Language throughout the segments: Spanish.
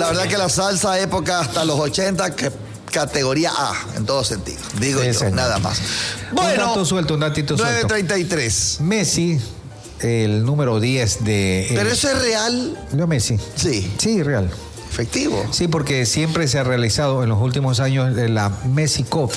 La verdad que la salsa época hasta los 80, categoría A, en todo sentido. Digo Sí, yo, señor. nada más. Bueno, Un datito suelto. 9:33. Messi, el número 10 de... ¿Pero eso es real? Leo Messi. Sí. Sí, real. Efectivo. Sí, porque siempre se ha realizado en los últimos años la Messi Cup.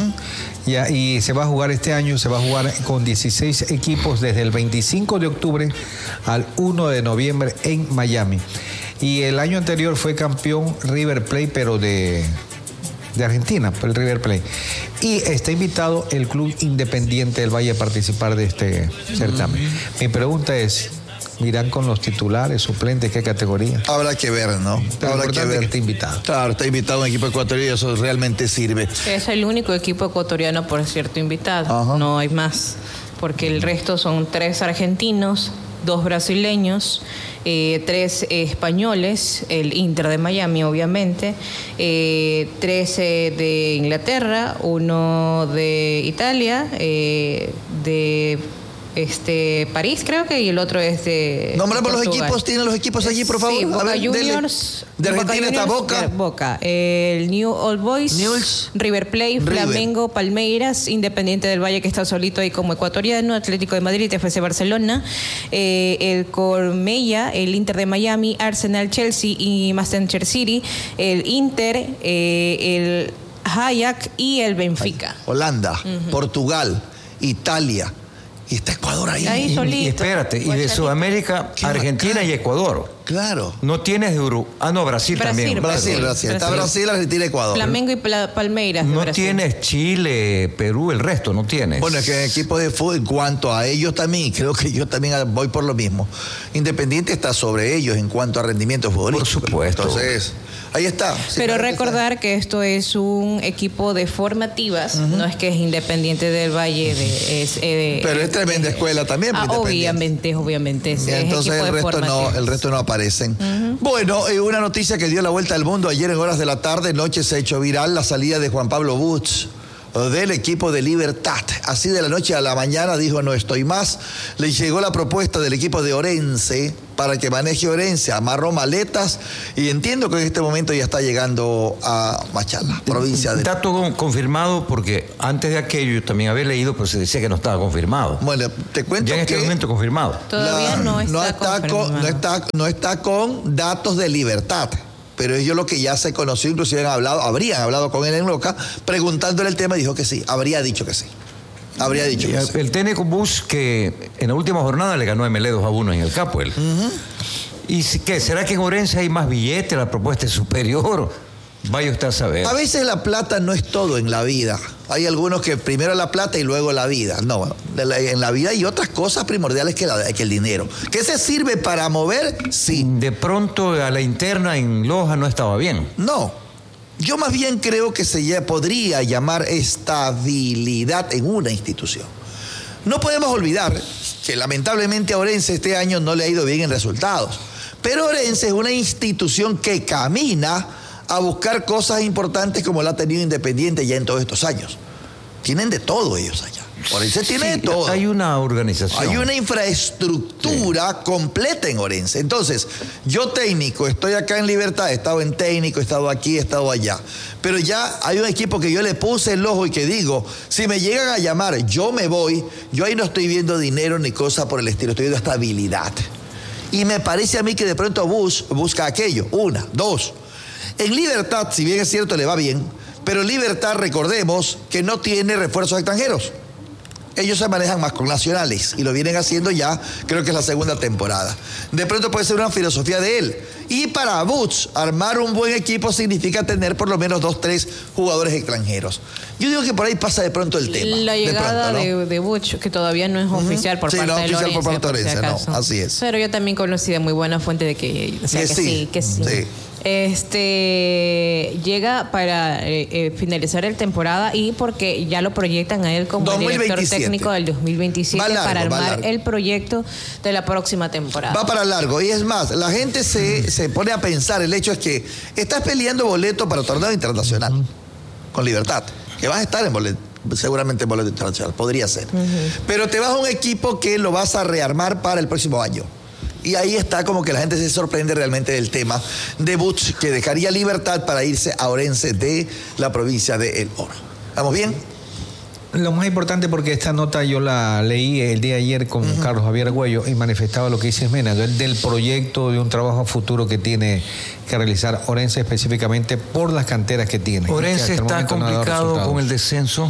Y se va a jugar este año, se va a jugar con 16 equipos desde el 25 de octubre al 1 de noviembre en Miami. Y el año anterior fue campeón River Plate, pero de Argentina, el River Plate. Y está invitado el Club Independiente del Valle a participar de este certamen. Mi pregunta es, ¿irán con los titulares, suplentes, qué categoría? Habrá que ver, ¿no? Pero Habrá que ver. que esté invitado. Claro, está invitado un equipo ecuatoriano y eso realmente sirve. Es el único equipo ecuatoriano, por cierto, invitado. Ajá. No hay más. Porque el resto son 3 argentinos, 2 brasileños, 3 españoles, el Inter de Miami, obviamente, 3 de Inglaterra, 1 de Italia, de París, creo que, y el otro es de Nombramos los Portugal. equipos, ¿tienen los equipos allí, por favor? Sí, Boca A ver, Juniors. De Argentina está Boca. Boca. El New Old Boys. Newell's. River Plate, River. Flamengo, Palmeiras, Independiente del Valle, que está solito ahí como ecuatoriano, Atlético de Madrid, FC Barcelona, el Cormella, el Inter de Miami, Arsenal, Chelsea y Manchester City, el Inter, el Ajax y el Benfica. Holanda, Portugal, Italia. Y está Ecuador ahí. Ahí solito. Y espérate, y de Sudamérica, Qué Argentina bacán. y Ecuador. Claro. No tienes de Uruguay. Ah, no, Brasil también. Brasil. Está Brasil, Argentina, Ecuador. Flamengo y Palmeiras. de No Brasil. tienes Chile, Perú, el resto no tienes. Bueno, es que en equipo de fútbol, en cuanto a ellos también, y creo que yo también voy por lo mismo. Independiente está sobre ellos en cuanto a rendimiento futbolístico. Por supuesto. Entonces, ahí está. Sí, Pero claro que recordar que esto es un equipo de formativas, no es que es Independiente del Valle. Pero es tremenda escuela también. Independiente. Obviamente. Y entonces el resto no aparecen. Bueno, una noticia que dio la vuelta al mundo ayer en horas de la tarde, noche se ha hecho viral la salida de Juan Pablo Butz del equipo de Libertad. Así de la noche a la mañana dijo no estoy más. Le llegó la propuesta del equipo de Orense para que maneje Orense, amarró maletas y entiendo que en este momento ya está llegando a Machala, provincia de... Dato confirmado porque antes de aquello yo también había leído, pero se decía que no estaba confirmado. Bueno, te cuento Ya en este que momento confirmado. Todavía no está confirmado. no está con datos de Libertad. Pero ellos lo que ya se conoció, inclusive habrían hablado con él en Loca, preguntándole el tema, y dijo que sí, habría dicho que sí. Habría dicho que sí. El técnico Bus que en la última jornada le ganó a MLE 2-1 en el Capuel. ¿Y qué? ¿Será que en Orense hay más billetes, la propuesta es superior? Vaya usted a saber. A veces la plata no es todo en la vida. Hay algunos que primero la plata y luego la vida. No, en la vida hay otras cosas primordiales que el dinero. ¿Qué se sirve para mover? Sí. De pronto a la interna en Loja no estaba bien. No. Yo más bien creo que podría llamar estabilidad en una institución. No podemos olvidar que lamentablemente a Orense este año no le ha ido bien en resultados. Pero Orense es una institución que camina a buscar cosas importantes como la ha tenido Independiente ya en todos estos años. Tienen de todo ellos allá. Orense tiene de todo. Hay una organización. Hay una infraestructura completa en Orense. Entonces, yo técnico, estoy acá en Libertad, he estado en técnico, he estado aquí, he estado allá. Pero ya hay un equipo que yo le puse el ojo y que digo, si me llegan a llamar, yo me voy, yo ahí no estoy viendo dinero ni cosa por el estilo, estoy viendo estabilidad. Y me parece a mí que de pronto busca aquello. 1, 2. En Libertad, si bien es cierto, le va bien, pero Libertad, recordemos, que no tiene refuerzos extranjeros. Ellos se manejan más con nacionales y lo vienen haciendo ya, creo que es la segunda temporada. De pronto puede ser una filosofía de él. Y para Butz, armar un buen equipo significa tener por lo menos 2, 3 jugadores extranjeros. Yo digo que por ahí pasa de pronto el tema. La llegada de, pronto, ¿no? de Butch, que todavía no es oficial por parte de Orense. Sí, no oficial por parte de Orense, no, así es. Pero yo también conocí de muy buena fuente de que, o sea, que sí. Llega para finalizar el temporada y porque ya lo proyectan a él como 2027. el director técnico del 2027 largo, para armar el proyecto de la próxima temporada. Va para largo. Y es más, la gente se pone a pensar, el hecho es que estás peleando boleto para torneo internacional con Libertad, que vas a estar en boleto, seguramente en boleto internacional, podría ser. Pero te vas a un equipo que lo vas a rearmar para el próximo año. Y ahí está como que la gente se sorprende realmente del tema de Butch, que dejaría Libertad para irse a Orense de la provincia de El Oro. ¿Estamos bien? Lo más importante, porque esta nota yo la leí el día de ayer con Carlos Javier Argüello y manifestaba lo que dice Mena, del proyecto de un trabajo futuro que tiene que realizar Orense, específicamente por las canteras que tiene. Orense está complicado con el descenso.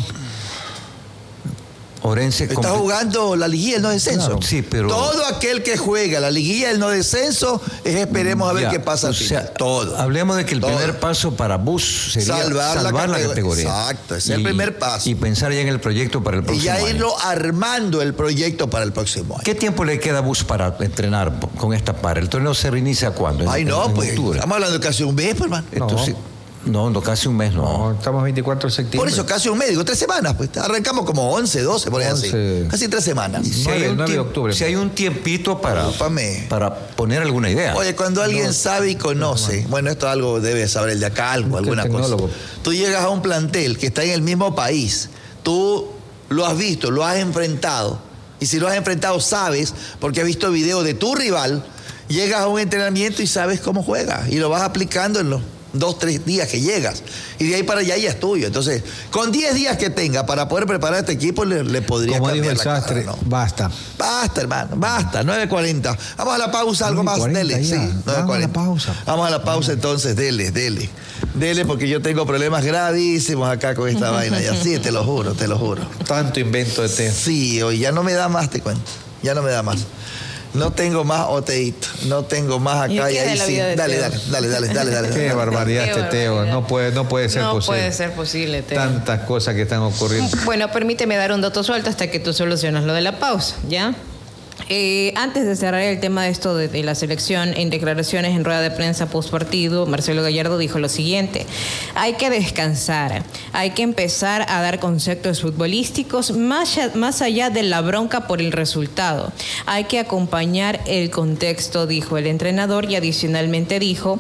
Orense está jugando la liguilla del no descenso. Claro, sí, pero todo aquel que juega la liguilla del no descenso esperemos a ver qué pasa al final. Todo. Hablemos de que el primer paso para Bus sería salvar la categoría. Exacto, ese es el primer paso. Y pensar ya en el proyecto para el próximo año. Y ya irlo armando el proyecto para el próximo año. ¿Qué tiempo le queda a Bus para entrenar con esta par? ¿El torneo se reinicia cuándo? Ay, no, pues octubre. Estamos hablando de casi un mes, pues, hermano. Entonces, no, casi un mes, no. No, estamos 24 de septiembre. Por eso, casi un mes, digo, 3 semanas, pues. Arrancamos como 11, 12, por ahí así. Casi 3 semanas. Si hay un 9 de octubre. Si hay un tiempito para poner alguna idea. Oye, cuando alguien sabe y conoce, bueno, esto algo debe saber el de acá, alguna cosa. Tú llegas a un plantel que está en el mismo país, tú lo has visto, lo has enfrentado, y si lo has enfrentado sabes, porque has visto videos de tu rival, llegas a un entrenamiento y sabes cómo juega, y lo vas aplicando en los 2, 3 días que llegas, y de ahí para allá ya es tuyo. Entonces, con 10 días que tenga para poder preparar este equipo, le podría como cambiar dijo el sastre, ¿no? Basta, hermano, basta. 9:40. Vamos a la pausa, algo más, dele. Sí, 9:40. Vamos a la pausa entonces, dele, porque yo tengo problemas gravísimos acá con esta vaina. Ya sí, te lo juro. Tanto invento de té. Sí, hoy ya no me da más, te cuento. Ya no me da más. No tengo más oteíto, no tengo más acá y ahí sí. Dale. Qué barbaridad este Teo, no puede ser posible. No puede ser posible, Teo. Tantas cosas que están ocurriendo. Bueno, permíteme dar un dato suelto hasta que tú solucionas lo de la pausa, ¿ya? Antes de cerrar el tema de esto de la selección, en declaraciones en rueda de prensa post partido, Marcelo Gallardo dijo lo siguiente: hay que descansar, hay que empezar a dar conceptos futbolísticos más allá de la bronca por el resultado. Hay que acompañar el contexto, dijo el entrenador, y adicionalmente dijo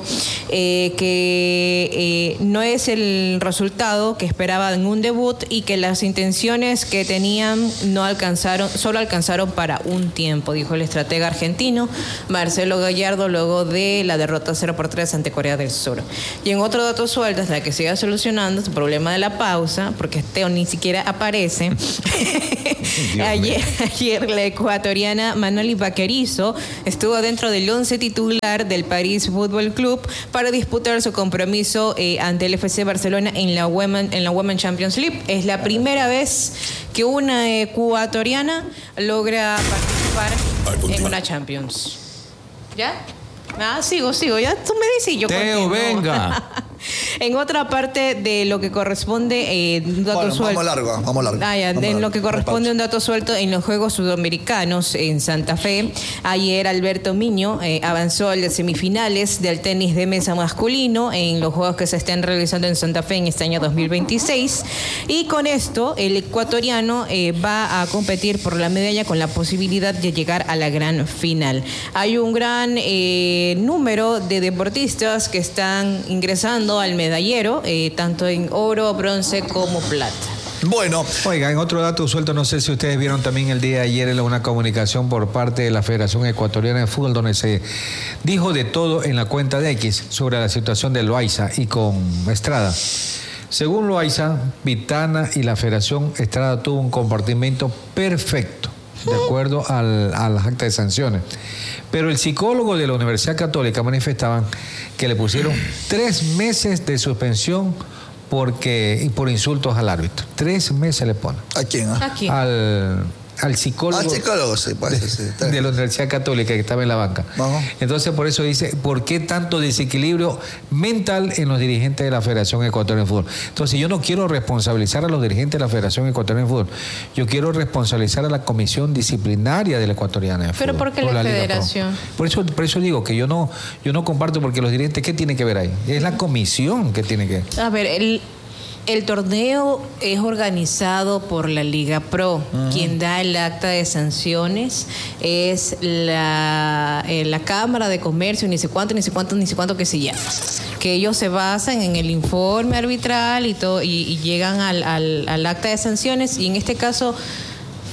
que no es el resultado que esperaba en un debut y que las intenciones que tenían solo alcanzaron para un tiempo, dijo el estratega argentino Marcelo Gallardo luego de la derrota 0-3 ante Corea del Sur. Y en otro dato suelto, hasta que siga solucionando su problema de la pausa, porque Teo ni siquiera aparece. ayer la ecuatoriana Manoli Vaquerizo estuvo dentro del 11 titular del París Fútbol Club para disputar su compromiso ante el FC Barcelona en la Women Champions League. Es la primera vez que una ecuatoriana logra participar en una Champions. ¿Ya? Sigo. Ya tú me dices y yo Teo, continúo. venga. En otra parte de lo que corresponde, un dato suelto. Vamos largo. En lo que corresponde un dato suelto en los Juegos Sudamericanos en Santa Fe, ayer Alberto Miño avanzó a las semifinales del tenis de mesa masculino en los Juegos que se están realizando en Santa Fe en este año 2026. Y con esto, el ecuatoriano va a competir por la medalla con la posibilidad de llegar a la gran final. Hay un gran número de deportistas que están ingresando al medallero, tanto en oro, bronce como plata. Bueno. Oiga, en otro dato suelto, no sé si ustedes vieron también el día de ayer en una comunicación por parte de la Federación Ecuatoriana de Fútbol, donde se dijo de todo en la cuenta de X sobre la situación de Loaiza y con Estrada. Según Loaiza, Vitana y la Federación, Estrada tuvo un comportamiento perfecto, de acuerdo a las actas de sanciones. Pero el psicólogo de la Universidad Católica manifestaban que le pusieron 3 meses de suspensión por insultos al árbitro. 3 meses le ponen. ¿A quién? ¿A quién? Al psicólogo. Al psicólogo, sí, puede ser. De la Universidad Católica, que estaba en la banca. Ajá. Entonces, por eso dice, ¿por qué tanto desequilibrio mental en los dirigentes de la Federación Ecuatoriana de Fútbol? Entonces, yo no quiero responsabilizar a los dirigentes de la Federación Ecuatoriana de Fútbol. Yo quiero responsabilizar a la comisión disciplinaria de la Ecuatoriana de Fútbol. ¿Pero por qué la Federación? Por eso digo que yo no comparto, porque los dirigentes, ¿qué tienen que ver ahí? Es la comisión que tiene que... A ver, el torneo es organizado por la Liga Pro. Quien da el acta de sanciones es la Cámara de Comercio, ni sé cuánto que se llama. Que ellos se basan en el informe arbitral y todo, y llegan al acta de sanciones, y en este caso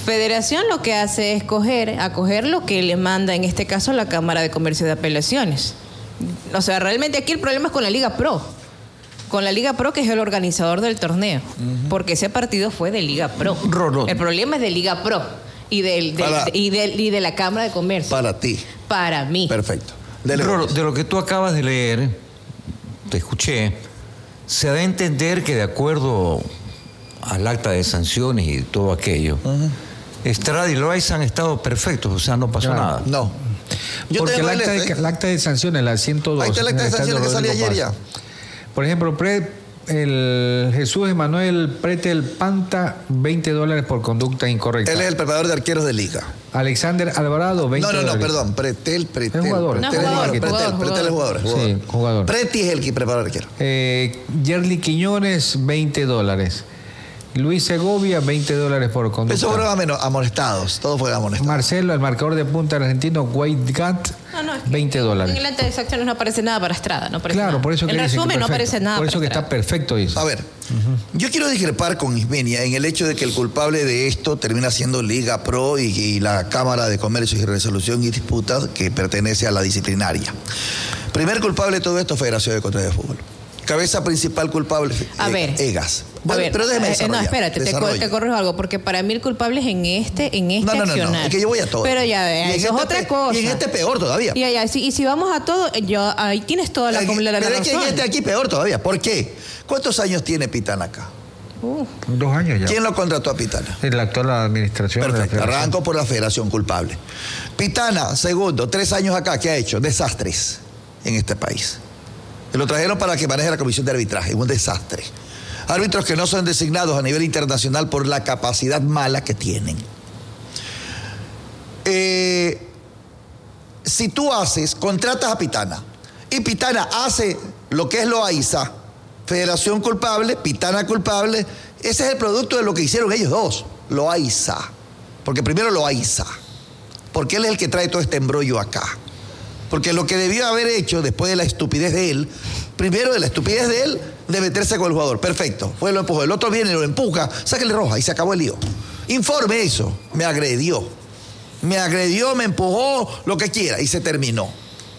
Federación lo que hace es acoger lo que le manda, en este caso, la Cámara de Comercio de Apelaciones. O sea, realmente aquí el problema es con la Liga Pro. Con la Liga Pro, que es el organizador del torneo. Porque ese partido fue de Liga Pro. El problema es de Liga Pro y de la Cámara de Comercio. Para ti. Para mí. Perfecto. Rolo, de lo que tú acabas de leer, te escuché, se da a entender que de acuerdo al acta de sanciones y todo aquello, Estrada y Loaiza han estado perfectos, o sea, no pasó nada. No. Porque el acta de sanciones, la 102. Ahí está el acta de sanciones que salió ayer ya. Por ejemplo, el Jesús Emanuel Pretel Panta, $20 por conducta incorrecta. Él es el preparador de arqueros de liga. Alexander Alvarado, $20. No, perdón. Pretel. Es jugador. Pretel es jugador. Sí, jugador. Preti es el que prepara arquero. Yerli Quiñones, $20. Luis Segovia, $20 por conducta. Eso fueron amonestados. Todo fue amonestado. Marcelo, el marcador de punta argentino, White Gat, $20. En el acta de sanciones no aparece nada para Estrada. No aparece nada. Por eso que en resumen, no aparece nada. Por eso que está perfecto, dice. A ver, yo quiero discrepar con Ismenia en el hecho de que el culpable de esto termina siendo Liga Pro y la Cámara de Comercio y Resolución y Disputas, que pertenece a la disciplinaria. Primer culpable de todo esto, Federación de Contras de Fútbol. Cabeza principal culpable, EGAS. Bueno, pero déjeme desarrollar. No, espérate, te corrijo algo, porque para mí el culpable es en este accionar. No, es que yo voy a todo. Pero ya, eso es otra cosa. Y en este peor todavía. Y si vamos a todo, ahí tienes toda la razón. Pero es que en este aquí peor todavía. ¿Por qué? ¿Cuántos años tiene Pitana acá? 2 años ya. ¿Quién lo contrató a Pitana? La actual administración. Perfecto, arranco por la federación culpable. Pitana, segundo, 3 años acá, ¿qué ha hecho? Desastres en este país. Lo trajeron para que maneje la comisión de arbitraje, un desastre. Árbitros que no son designados a nivel internacional por la capacidad mala que tienen. Si tú contratas a Pitana, y Pitana hace lo que es Loaiza, federación culpable, Pitana culpable, ese es el producto de lo que hicieron ellos dos, Loaiza. Porque primero Loaiza, porque él es el que trae todo este embrollo acá. Porque lo que debió haber hecho después de la estupidez de él, primero de la estupidez de él, de meterse con el jugador. Perfecto. Fue lo empujó. El otro viene y lo empuja, sáquenle roja y se acabó el lío. Informe eso. Me agredió, me empujó, lo que quiera. Y se terminó.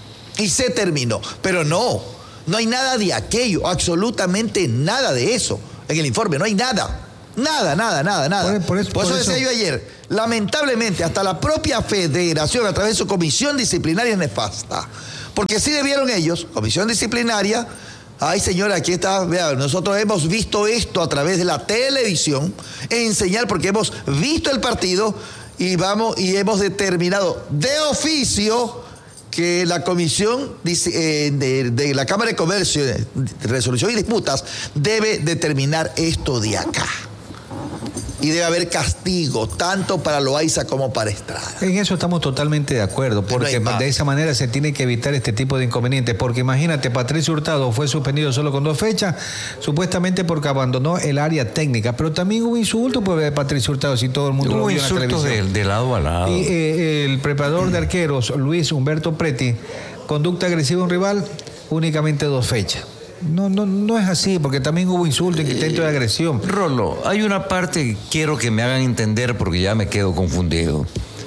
Pero no hay nada de aquello, absolutamente nada de eso. En el informe no hay nada. Nada. Por eso decía yo ayer, lamentablemente hasta la propia federación a través de su comisión disciplinaria es nefasta. Porque sí debieron ellos, comisión disciplinaria, ay señora, aquí está, vean, nosotros hemos visto esto a través de la televisión, enseñar porque hemos visto el partido y hemos determinado de oficio que la comisión de la Cámara de Comercio, de Resolución y Disputas, debe determinar esto de acá. Y debe haber castigo, tanto para Loaiza como para Estrada. En eso estamos totalmente de acuerdo, porque de esa manera se tiene que evitar este tipo de inconvenientes. Porque imagínate, Patricio Hurtado fue suspendido solo con 2 fechas, supuestamente porque abandonó el área técnica. Pero también hubo insultos por Patricio Hurtado, si todo el mundo lo vio en la televisión. Hubo insultos de lado a lado. Y el preparador de arqueros, Luis Humberto Preti, conducta agresiva a un rival, únicamente 2 fechas. No es así, porque también hubo insultos, intento de agresión. Rolo, hay una parte que quiero que me hagan entender porque ya me quedo confundido.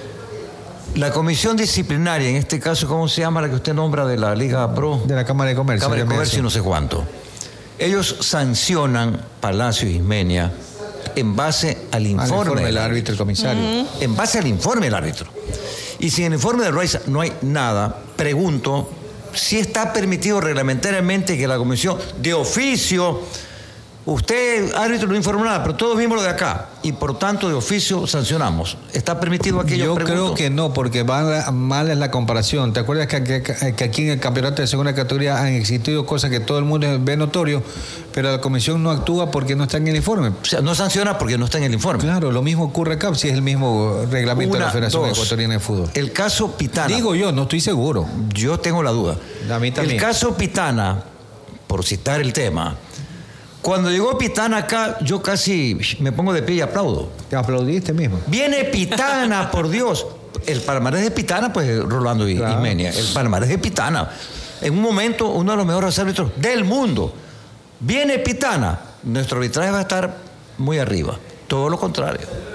La comisión disciplinaria, en este caso, ¿cómo se llama la que usted nombra de la Liga Pro? De la Cámara de Comercio. Cámara de Comercio y no sé cuánto. Ellos sancionan Palacio y Ismenia en base al informe del árbitro, el comisario. En base al informe del árbitro. Y si en el informe de Loaiza no hay nada, pregunto si está permitido reglamentariamente que la comisión de oficio, usted, árbitro, no informó nada, pero todos vimos lo de acá, y por tanto de oficio sancionamos. ¿Está permitido aquello? Yo creo que no, porque mal es la comparación. ¿Te acuerdas que aquí en el campeonato de segunda categoría han existido cosas que todo el mundo ve notorio, pero la comisión no actúa porque no está en el informe? O sea, no sanciona porque no está en el informe. Claro, lo mismo ocurre acá, si es el mismo reglamento de la Federación Ecuatoriana de Fútbol. El caso Pitana. Digo yo, no estoy seguro. Yo tengo la duda. A mí también. El caso Pitana, por citar el tema, cuando llegó Pitana acá, yo casi me pongo de pie y aplaudo. Te aplaudiste mismo. Viene Pitana, por Dios. El palmarés de Pitana, pues Rolando y Ismenia. El palmarés de Pitana. En un momento, uno de los mejores árbitros del mundo. Viene Pitana. Nuestro arbitraje va a estar muy arriba. Todo lo contrario.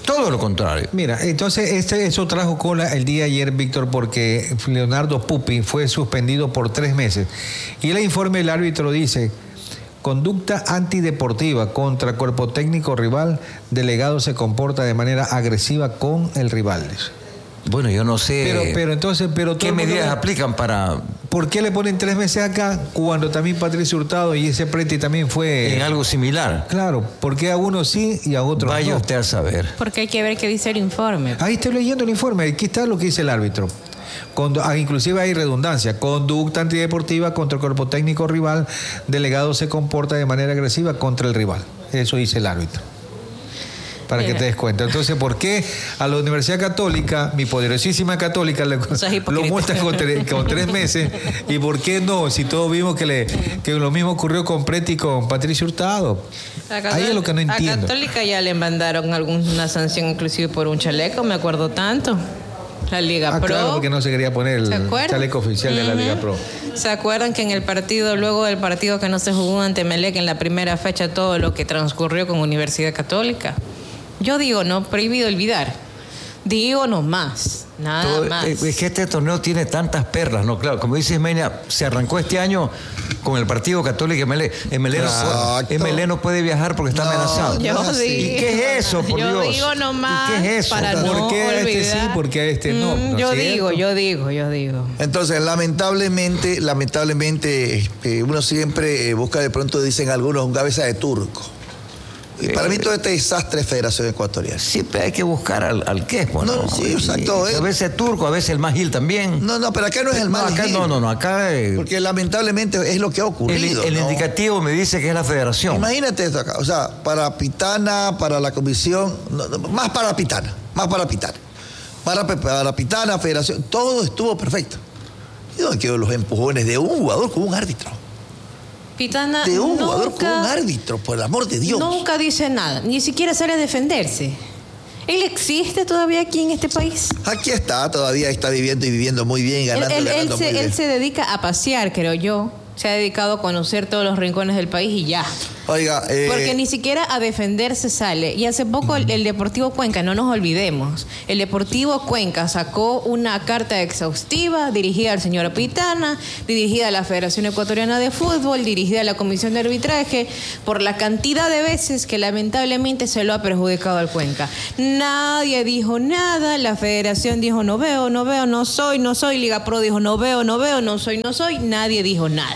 Todo lo contrario. Mira, entonces eso trajo cola el día de ayer, Víctor, porque Leonardo Pupi fue suspendido por 3 meses. Y el informe del árbitro dice: conducta antideportiva contra cuerpo técnico rival, delegado se comporta de manera agresiva con el rival. Bueno, yo no sé. Pero ¿qué medidas aplican para...? ¿Por qué le ponen 3 meses acá cuando también Patricio Hurtado y ese Preti también fue... En algo similar. Claro, ¿por qué a unos sí y a otros no? Vaya usted a saber. Porque hay que ver qué dice el informe. Ahí estoy leyendo el informe, aquí está lo que dice el árbitro. Inclusive hay redundancia: conducta antideportiva contra el cuerpo técnico rival, delegado se comporta de manera agresiva contra el rival. Eso dice el árbitro. Para que te des cuenta. Entonces, ¿por qué a la Universidad Católica, mi poderosísima Católica, lo multa con 3 meses? ¿Y por qué no? Si todos vimos que lo mismo ocurrió con Preti y con Patricio Hurtado. Ahí es lo que no entiendo. A Católica ya le mandaron alguna sanción, inclusive por un chaleco, me acuerdo tanto. La Liga Pro. Claro, porque no se quería poner el chaleco oficial de la Liga Pro. ¿Se acuerdan que en el partido, luego del partido que no se jugó ante Melec en la primera fecha, todo lo que transcurrió con Universidad Católica? Yo digo, no, prohibido olvidar. Digo nomás, nada más. Es que este torneo tiene tantas perlas, ¿no? Claro, como dice Ismenia, se arrancó este año con el partido Católico MLE no puede viajar porque está amenazado. ¿Y qué es eso, por yo Dios? Digo nomás, ¿Y qué es eso? para ¿Por no qué a olvidar? este sí, porque a este no? Yo digo. Entonces, lamentablemente, uno siempre busca, de pronto dicen algunos, un cabeza de turco. Y para mí todo este desastre es Federación Ecuatoriana. Siempre hay que buscar al que es, ¿no? Sí, exacto. A veces turco, a veces el más gil también. No, pero acá no es el más gil. No, acá... porque lamentablemente es lo que ha ocurrido. El indicativo me dice que es la Federación. Imagínate esto acá, o sea, para Pitana, para la comisión, más para Pitana. Para Pitana, Federación, todo estuvo perfecto. ¿Y dónde quedó los empujones de un jugador con un árbitro? Pitana de un jugador con un árbitro, por el amor de Dios. Nunca dice nada, ni siquiera sale a defenderse. ¿Él existe todavía aquí en este país? Aquí está, todavía está viviendo muy bien, ganando muy bien. Él se dedica a pasear, creo yo. Se ha dedicado a conocer todos los rincones del país y ya. Oiga, porque ni siquiera a defenderse sale. Y hace poco el Deportivo Cuenca, no nos olvidemos, el Deportivo Cuenca sacó una carta exhaustiva dirigida al señor Pitana, dirigida a la Federación Ecuatoriana de Fútbol, dirigida a la Comisión de Arbitraje, por la cantidad de veces que lamentablemente se lo ha perjudicado al Cuenca. Nadie dijo nada, la Federación dijo no veo, no soy, Liga Pro dijo no veo, no soy, nadie dijo nada.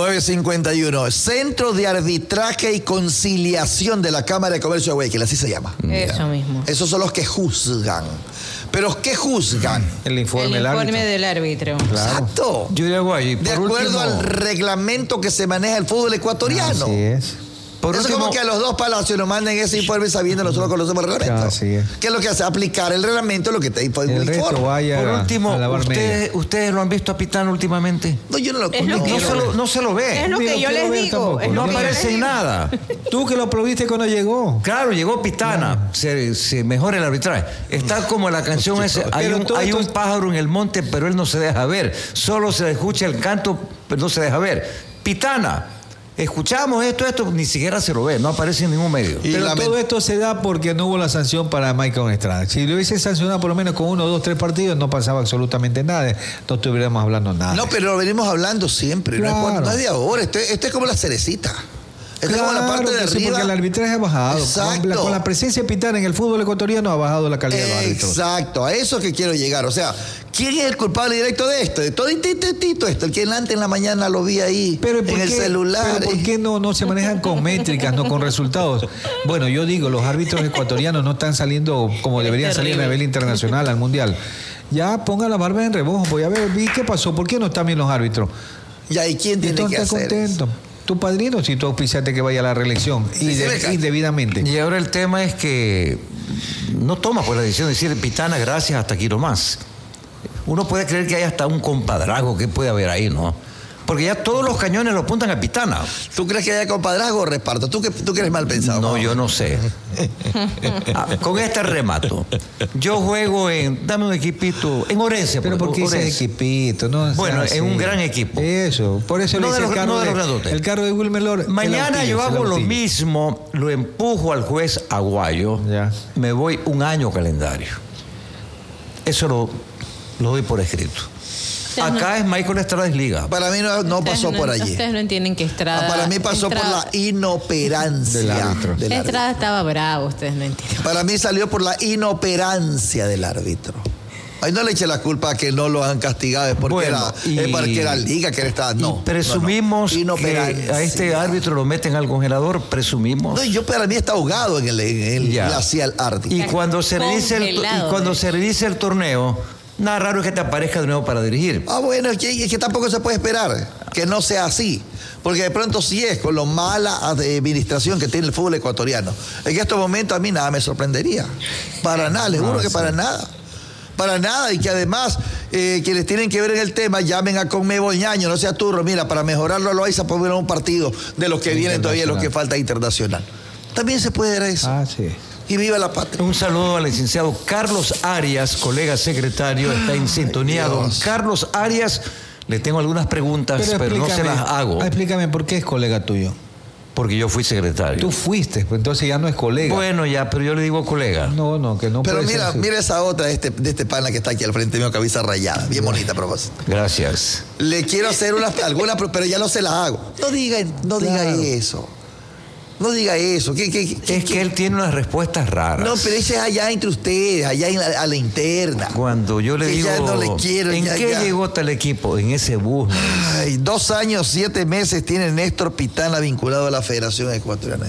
9:51, Centro de Arbitraje y Conciliación de la Cámara de Comercio de Guayaquil, así se llama. Eso mismo. Esos son los que juzgan. ¿Pero qué juzgan? El informe del árbitro. Claro. Exacto. Yo digo ahí, de acuerdo al reglamento que se maneja el fútbol ecuatoriano. Así es. Por eso como que a los dos palacios nos manden ese informe sabiendo nosotros conocemos el reglamento. Así es. ¿Qué es lo que hace? Aplicar el reglamento, lo que te informe. El resto vaya por último, a ¿ustedes lo han visto a Pitana últimamente? No, yo no lo conozco. No se lo ve. Es lo que yo les digo. No aparece en nada. Tú que lo aplaudiste cuando llegó. Claro, llegó Pitana. Se mejora el arbitraje. Está como la canción esa. Hay un pájaro en el monte, pero él no se deja ver. Solo se escucha el canto, pero no se deja ver. Pitana. Escuchamos esto, ni siquiera se lo ve, no aparece en ningún medio. Pero todo esto se da porque no hubo la sanción para Michael Estrada. Si lo hubiese sancionado por lo menos con 1, 2, 3 partidos, no pasaba absolutamente nada, no estuviéramos hablando nada. No, pero lo venimos hablando siempre, claro. No es de ahora, esto es como la cerecita. Esta es como la parte de arriba. Sí, porque el arbitraje ha bajado. Exacto. Con la presencia de Pitana en el fútbol ecuatoriano ha bajado la calidad de los árbitros. Exacto, a eso que quiero llegar. O sea, ¿quién es el culpable directo de esto? De todo esto. El que antes en la mañana lo vi ahí en el celular. ¿Pero por qué no se manejan con métricas, no con resultados? Bueno, yo digo, los árbitros ecuatorianos no están saliendo como deberían salir a nivel internacional, al mundial. Ya pongan la barba en remojo. Voy a ver, ¿qué pasó? ¿Por qué no están bien los árbitros? Ya, ¿y quién tiene que hacer contento? Tu padrino, si tú auspiciaste que vaya a la reelección indebidamente. Y ahora el tema es que no toma por la decisión de decir Pitana, gracias, hasta aquí nomás. Uno puede creer que hay hasta un compadrazgo que puede haber ahí, ¿no? Porque ya todos los cañones lo apuntan a Pitana. ¿Tú crees que haya compadrazgo o reparto? ¿Tú que eres mal pensado? No, yo no sé. Con este remato. Yo juego dame un equipito, en Orense. Pero ¿por qué dices equipito? No, bueno, es en un gran equipo. Eso, por eso No le dice de el carro de Wilmer Lor. Mañana yo hago lo mismo, lo empujo al juez Aguayo, ya. Me voy un año calendario. Eso lo doy por escrito. Acá es Michael Estrada es liga. Para mí no pasó por allí. Ustedes no entienden que Estrada... Para mí pasó por la inoperancia del árbitro. Estrada estaba bravo, ustedes no entienden. Para mí salió por la inoperancia del árbitro. Ahí no le eche la culpa a que no lo han castigado, es porque, porque era liga, que él estaba... No. Y presumimos que a este árbitro lo meten al congelador, presumimos. No, yo para mí está ahogado en el glacial árbitro. Y cuando se revise el torneo, nada raro es que te aparezca de nuevo para dirigir. Bueno, es que tampoco se puede esperar que no sea así. Porque de pronto sí es con lo mala administración que tiene el fútbol ecuatoriano. En estos momentos a mí nada me sorprendería. Para nada, les juro que para nada. Para nada, y que además quienes tienen que ver en el tema llamen a Conmebol, Ñaño, no sea turro, mira, para mejorarlo a Loaiza podemos ver un partido de los que vienen todavía, los que falta internacional. También se puede dar eso. Sí. Y viva la patria. Un saludo al licenciado Carlos Arias, colega secretario, está en sintonía. Don Carlos Arias, le tengo algunas preguntas, pero no se las hago. Explícame, ¿por qué es colega tuyo? Porque yo fui secretario. Tú fuiste, pues entonces ya no es colega. Bueno, ya, pero yo le digo colega. No, que no. Pero mira esa otra de este pana que está aquí al frente mío, cabeza rayada, bien bonita a propósito. Gracias. Le quiero hacer algunas, pero ya no se las hago. No diga eso. No diga eso. Es que él tiene unas respuestas raras. No, pero ese es allá entre ustedes, allá a la interna. Cuando yo le digo, ya no le quiero, ¿en qué llegó tal equipo? En ese bus. Ay, 2 años, 7 meses tiene Néstor Pitana vinculado a la Federación Ecuatoriana.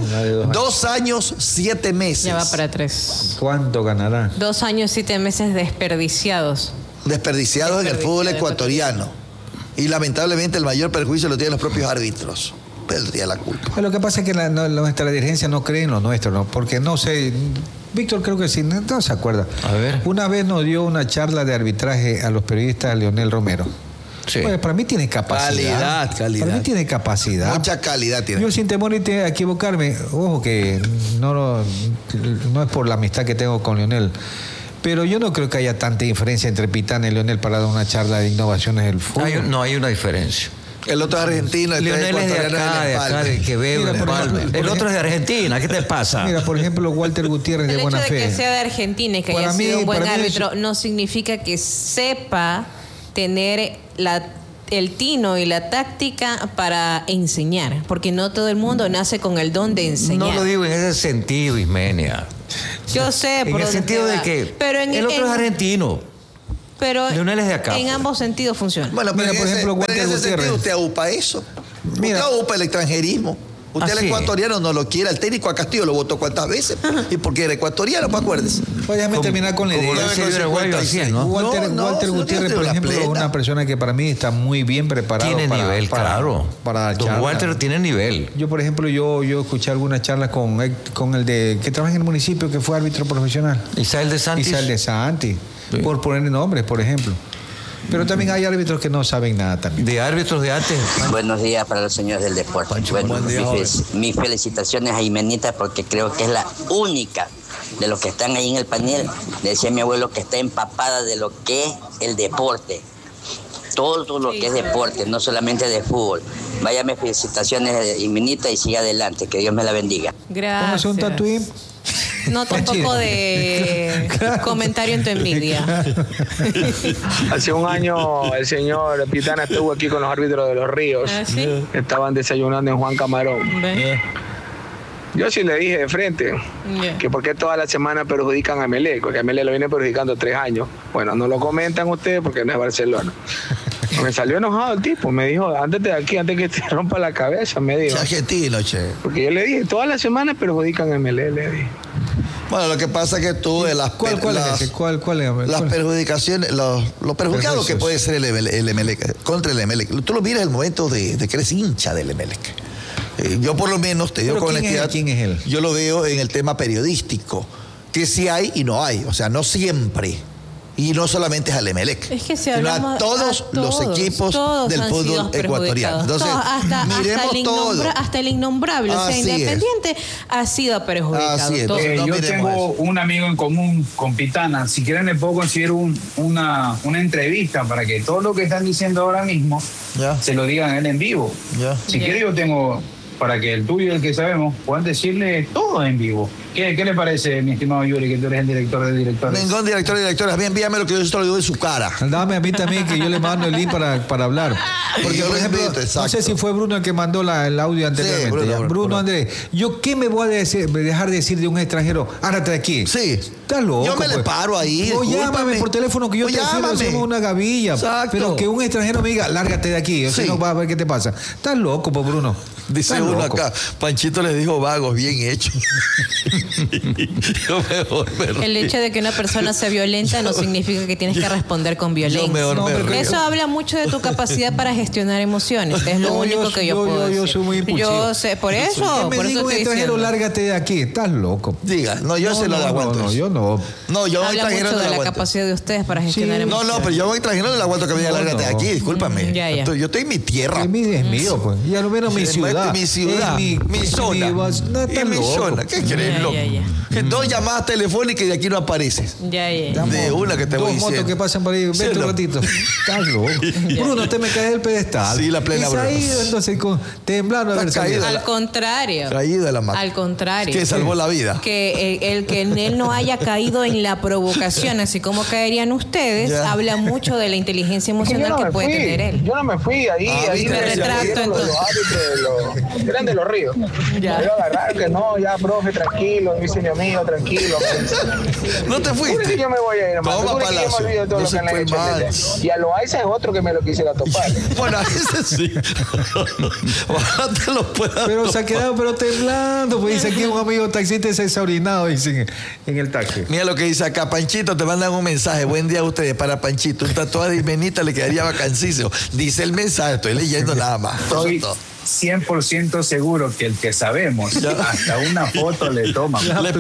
2 años, 7 meses. Ya va para 3. ¿Cuánto ganará? 2 años, 7 meses desperdiciados. Desperdiciados en el fútbol ecuatoriano. Y lamentablemente el mayor perjuicio lo tienen los propios árbitros. Tendría la culpa. Pero lo que pasa es que nuestra dirigencia no cree en lo nuestro, ¿no? Porque no sé, Víctor creo que sí, no se acuerda. A ver. Una vez nos dio una charla de arbitraje a los periodistas Leonel Romero. Sí. Pues para mí tiene capacidad. Calidad. Para mí tiene capacidad. Mucha calidad tiene. Yo sin temor a equivocarme, ojo que no es por la amistad que tengo con Leonel, pero yo no creo que haya tanta diferencia entre Pitana y Leonel para dar una charla de innovaciones del fútbol. Hay una diferencia. El otro es argentino, el Leonel es de acá, de Quevedo, de Palma. El otro es de Argentina, ¿qué te pasa? Mira, por ejemplo, Walter Gutiérrez de buena fe. El hecho de que sea de Argentina y que haya sido un buen árbitro no significa que sepa tener el tino y la táctica para enseñar, porque no todo el mundo nace con el don de enseñar. No lo digo en ese sentido, Ismenia. Yo sé, en el sentido de que el otro es argentino. Pero Leonel es de acá. En ambos sentidos funciona. Bueno, pero mira, por ejemplo, en ese sentido usted aupa eso. Usted aupa el extranjerismo. Usted al ecuatoriano no lo quiere. El técnico a Castillo lo votó cuántas veces. Y porque era ecuatoriano, pues acuérdese. Pues déjame terminar con la idea. Walter Gutiérrez, por ejemplo, es una persona que para mí está muy bien preparado. Tiene nivel, claro. Para Don Walter tiene nivel. Yo, por ejemplo, yo escuché algunas charlas con el que trabaja en el municipio, que fue árbitro profesional. Isabel de Santis. Sí. Por poner nombres, por ejemplo. Pero también hay árbitros que no saben nada también. De árbitros de antes. Buenos días para los señores del deporte. Mis felicitaciones a Imenita porque creo que es la única de los que están ahí en el panel. Decía mi abuelo que está empapada de lo que es el deporte. Todo lo que es deporte, no solamente de fútbol. Vaya mis felicitaciones, Imenita, y siga adelante. Que Dios me la bendiga. Gracias. Póngase un tatuí. No, tampoco de comentario en tu envidia. Hace un año el señor Pitana estuvo aquí con los árbitros de los Ríos. ¿Sí? Estaban desayunando en Juan Camarón. Yo sí le dije de frente que por qué toda la semana perjudican a Emelec, porque a Emelec lo viene perjudicando 3 años. Bueno, no lo comentan ustedes porque no es Barcelona. Me salió enojado el tipo, me dijo, antes de aquí, antes que te rompa la cabeza, me dijo. Es argentino, che. Porque yo le dije, toda la semana perjudican a Emelec, le dije. Bueno, lo que pasa es que tú ¿Cuál es? Las perjudicaciones, los perjudicados que puede ser el Emelec, contra el Emelec. Tú lo miras el momento de que eres hincha del Emelec. Yo por lo menos te digo con honestidad. ¿Quién es él? Yo lo veo en el tema periodístico, que sí hay y no hay. O sea, no siempre Y no solamente es al Emelec, es que sino a todos los equipos del fútbol ecuatoriano. Entonces, miremos hasta el innombrable, o sea, Independiente ha sido perjudicado. Así es. Yo tengo un amigo en común con Pitana. Si quieren le puedo conseguir una entrevista para que todo lo que están diciendo ahora mismo se lo digan a él en vivo. Si quiere yo tengo, para que el tuyo y el que sabemos puedan decirle todo en vivo. ¿Qué le parece, mi estimado Yuri, que tú eres el director de directores? Ningún director de directores. Bien, envíame lo que yo te lo digo en su cara. Dame a mí también, que yo le mando el link para hablar. Porque, por ejemplo, no sé si fue Bruno el que mandó el audio anteriormente. Sí, Bruno Andrés. ¿Yo qué me voy a dejar decir de un extranjero? Árate de aquí. Sí. Estás loco. Yo me le paro ahí. O llámame por teléfono que yo te hacemos una gavilla. Exacto. Pero que un extranjero me diga, lárgate de aquí. O sea, no va a ver qué te pasa. Estás loco, pues, Bruno. Dice uno acá, Panchito les dijo vagos, bien hecho. El hecho de que una persona sea violenta no significa que tienes que responder con violencia. Eso habla mucho de tu capacidad para gestionar emociones. Es lo único que yo puedo decir. Yo soy muy impulsivo. Yo sé, por eso. Me digo un extranjero, lárgate de aquí. Estás loco. Diga, no, yo se lo aguanto. No, yo no. No, yo habla extranjero mucho no de la la aguanto. capacidad de ustedes para gestionar emociones. No, pero yo extranjero no le aguanto que me diga lárgate de aquí, discúlpame. Yo estoy en mi tierra. Es mío, pues. Y a lo menos mi ciudad. Mi ciudad. Mi zona. Mi zona. ¿Qué querés, loco? Que 2 llamadas telefónicas y de aquí no apareces. De una que te voy diciendo. 2 motos que pasan por ahí. Vete un ratito. Estás loco. Bruno, te me caes del pedestal. Sí, la plena Bruno. Entonces, temblando a ver caído. Al contrario. Caído de la mano. Al contrario. Que salvó la vida. Que él no haya caído en la provocación, así como caerían ustedes, habla mucho de la inteligencia emocional que puede tener él. Yo no me fui ahí me retracto entonces. Eran de los ríos. Yo agarrar que no, ya, profe, tranquilo, dice mi amigo, tranquilo. ¿No te fuiste? Yo me voy a ir, hermano. Toma, Palacio. No se fue mal. Y a Loaiza es otro que me lo quisiera topar. Bueno, ese sí. Ojalá te lo pueda Pero se ha quedado temblando. Pues dice aquí un amigo taxista se ha orinado, dice, en el taxi. Mira lo que dice acá. Panchito, te mandan un mensaje. Buen día a ustedes. Para Panchito, un tatuaje de Ismenita le quedaría vacancísimo. Dice el mensaje. Estoy leyendo nada más. Estoy 100% seguro que el que sabemos, hasta una foto le toman. Le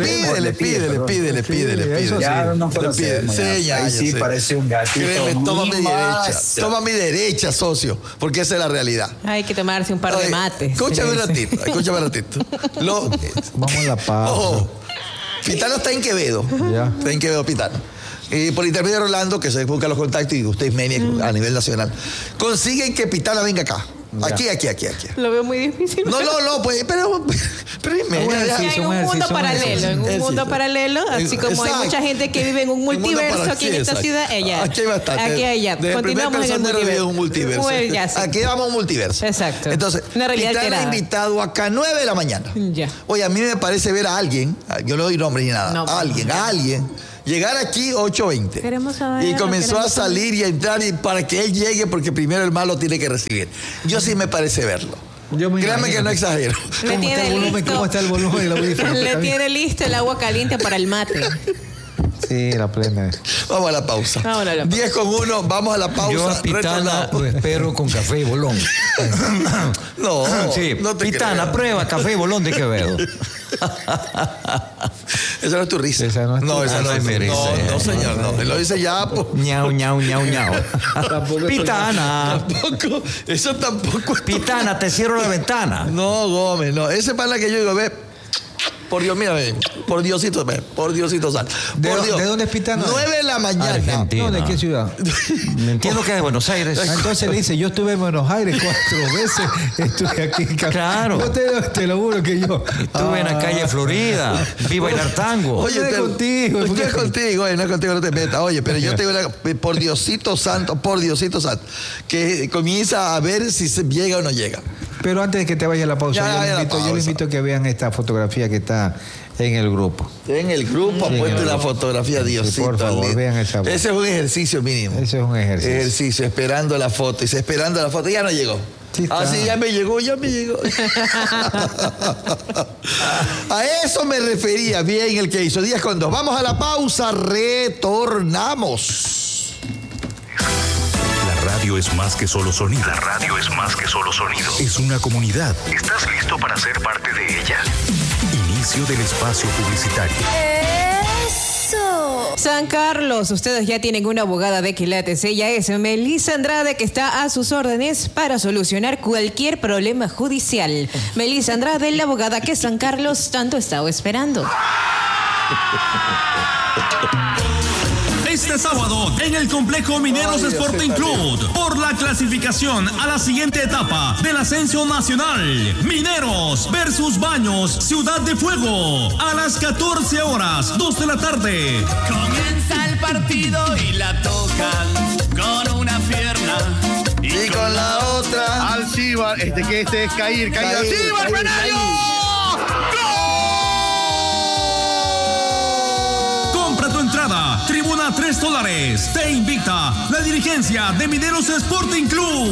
pide. Ya nos conocemos. Sí, parece un gatito. Créeme, toma mi derecha, socio, porque esa es la realidad. Hay que tomarse un par de mates. Escúchame un ratito. Vamos a la paz. Pitano está en Quevedo. Está en Quevedo, Pitano. Y por intermedio de Rolando, que se busca los contactos, y usted es Menia a nivel nacional, consiguen que Pitana venga acá. Aquí. Lo veo muy difícil. No, pues, pero hay un mundo paralelo, así como hay mucha gente que vive en un multiverso aquí en esta ciudad. Aquí hay bastante. Aquí hay ya. Continuamos en el multiverso. Bueno, ya, sí. Aquí vamos a un multiverso. Exacto. Entonces, Pitana invitado acá 9 de la mañana. Ya. Oye, a mí me parece ver a alguien, yo no doy nombre ni nada, a alguien. Llegar aquí 8:20 y comenzó a salir y a entrar y para que él llegue porque primero el malo tiene que recibir. Yo sí me parece verlo. Créame que no exagero. ¿Cómo está el volumen? Le tiene listo el agua caliente para el mate. Sí, la plena. Vamos a la pausa. 10:01, vamos a la pausa. Yo a Pitana lo espero con café y bolón. No, sí, no te Pitana, creo. prueba café y bolón de Quevedo. Esa no es tu risa. Esa no es mi risa. No, señor, no. Lo dice ya. Pues. Ñau. Pitana. Tampoco. Eso tampoco. Pitana, te cierro la ventana. No, Gómez, no. Ese pana que yo digo, ve. Por Dios, mira, por Diosito santo. ¿De dónde es Pitana? 9 de la mañana. Argentina. ¿De qué ciudad? Me entiendo que es de Buenos Aires. Entonces le dice, yo estuve en Buenos Aires 4 veces, estuve aquí en Claro. Yo te lo juro que yo. Estuve en la calle Florida, vi bailar tango. Oye, no es contigo. No es contigo, no te metas. Oye, pero yo te digo, por Diosito santo, que comienza a ver si se llega o no llega. Pero antes de que te vaya a la pausa, yo le invito a que vean esta fotografía que está en el grupo. En el grupo ha puesto la fotografía, Diosito. Sí, por favor, vean esa foto. Ese es un ejercicio mínimo. Ese es un ejercicio. Esperando la foto. Y esperando la foto, ya no llegó. Sí, ya me llegó. A eso me refería bien el que hizo 10:02. Vamos a la pausa, retornamos. La radio es más que solo sonido. Es una comunidad. ¿Estás listo para ser parte de ella? Inicio del espacio publicitario. ¡Eso! San Carlos, ustedes ya tienen una abogada de quilates. Ella es Melissa Andrade, que está a sus órdenes para solucionar cualquier problema judicial. Melissa Andrade, la abogada que San Carlos tanto estaba esperando. Este sábado en el Complejo Mineros Sporting Club, por la clasificación a la siguiente etapa del ascenso nacional, Mineros versus Baños Ciudad de Fuego, a las 14 horas, 2 de la tarde. Comienza el partido y la tocan con una pierna y con la otra. Alcibar, este es caído. ¡Alcibar, Canario! Compra tu entrada, tribuna $3. Te invita la dirigencia de Mineros Sporting Club.